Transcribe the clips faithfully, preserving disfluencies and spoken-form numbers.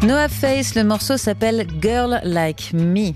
Noah Face, le morceau s'appelle Girl Like Me.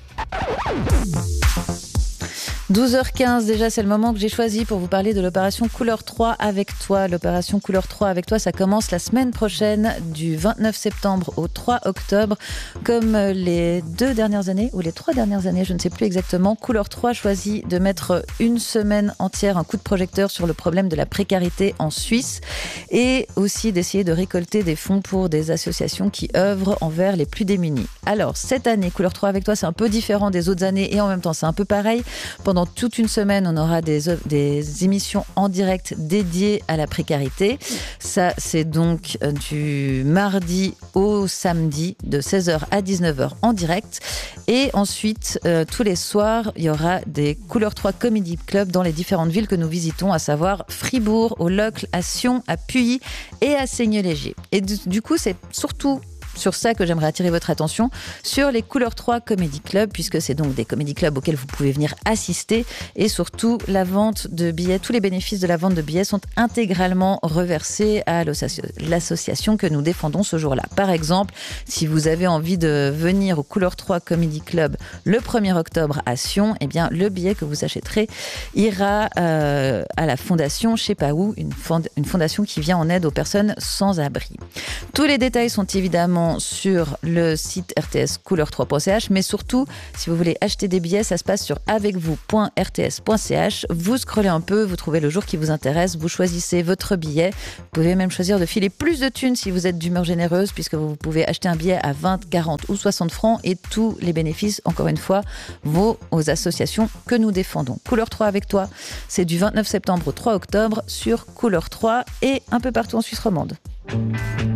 douze heures quinze, déjà c'est le moment que j'ai choisi pour vous parler de l'opération Couleur trois avec toi. L'opération Couleur trois avec toi, ça commence la semaine prochaine du vingt-neuf septembre au trois octobre. Comme les deux dernières années, ou les trois dernières années, je ne sais plus exactement, Couleur trois choisit de mettre une semaine entière un coup de projecteur sur le problème de la précarité en Suisse et aussi d'essayer de récolter des fonds pour des associations qui œuvrent envers les plus démunis. Alors cette année, Couleur trois avec toi, c'est un peu différent des autres années et en même temps c'est un peu pareil. Pendant Pendant toute une semaine, on aura des, des émissions en direct dédiées à la précarité. Ça, c'est donc du mardi au samedi, de seize heures à dix-neuf heures en direct. Et ensuite, euh, tous les soirs, il y aura des Couleur trois Comedy Club dans les différentes villes que nous visitons, à savoir Fribourg, au Locle, à Sion, à Puy et à Seignelay-Léger. Et du, du coup, c'est surtout sur ça que j'aimerais attirer votre attention, sur les Couleur trois Comedy Club, puisque c'est donc des comedy clubs auxquels vous pouvez venir assister, et surtout la vente de billets, tous les bénéfices de la vente de billets sont intégralement reversés à l'association que nous défendons ce jour-là. Par exemple, si vous avez envie de venir au Couleur trois Comedy Club le premier octobre à Sion, eh bien le billet que vous achèterez ira euh, à la fondation Je sais pas où, une, fond- une fondation qui vient en aide aux personnes sans abri. Tous les détails sont évidemment sur le site r t s couleur trois point c h, mais surtout, si vous voulez acheter des billets, ça se passe sur avec vous point r t s point c h. Vous scrollez un peu, vous trouvez le jour qui vous intéresse, vous choisissez votre billet. Vous pouvez même choisir de filer plus de thunes si vous êtes d'humeur généreuse, puisque vous pouvez acheter un billet à vingt, quarante ou soixante francs et tous les bénéfices, encore une fois, vont aux associations que nous défendons. Couleur trois avec toi, c'est du vingt-neuf septembre au trois octobre sur Couleur trois et un peu partout en Suisse romande.